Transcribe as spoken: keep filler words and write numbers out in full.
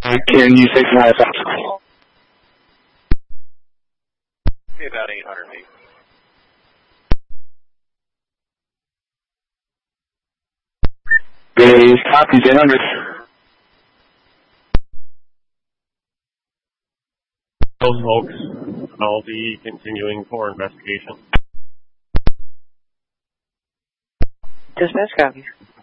Can you take my thoughts? Be about eight hundred feet. Base copies eight hundred. Those folks, I'll be continuing for investigation. Dispatch copies.